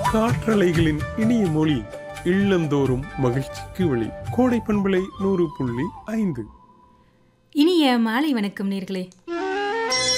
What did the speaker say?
காற்றலைகளின் இனிய மொழி, இல்லந்தோறும் மகிழ்ச்சிக்கு வழி. கோடை பண்பலை 100.5. இனிய மாலை வணக்கம் நேர்களே.